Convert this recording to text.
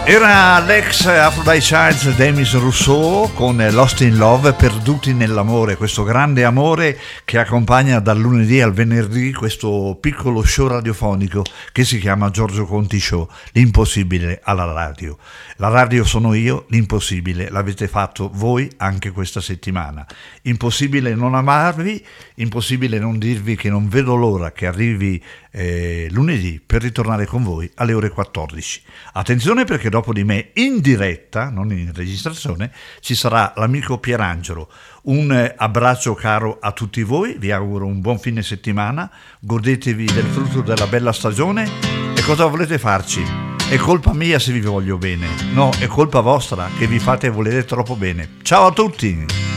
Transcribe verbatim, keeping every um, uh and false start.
Era l'ex Aphrodite Childs, Demis Rousseau con Lost in Love, Perduti nell'amore, questo grande amore che accompagna dal lunedì al venerdì questo piccolo show radiofonico che si chiama Giorgio Conti Show, l'impossibile alla radio. La radio sono io, l'impossibile l'avete fatto voi anche questa settimana. Impossibile non amarvi, impossibile non dirvi che non vedo l'ora che arrivi eh, lunedì per ritornare con voi alle ore quattordici. Attenzione perché dopo di me in diretta, non in registrazione, ci sarà l'amico Pierangelo. Un abbraccio caro a tutti voi, vi auguro un buon fine settimana, godetevi del frutto della bella stagione e cosa volete farci? È colpa mia se vi voglio bene, no, è colpa vostra che vi fate volere troppo bene. Ciao a tutti!